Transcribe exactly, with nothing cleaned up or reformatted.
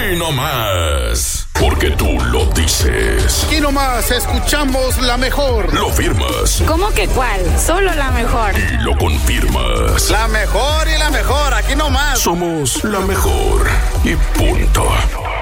Aquí nomás, porque tú lo dices. Aquí nomás escuchamos la mejor. Lo firmas. ¿Cómo que cuál? Solo la mejor. Y lo confirmas. La mejor y la mejor, aquí nomás. Somos la mejor y punto.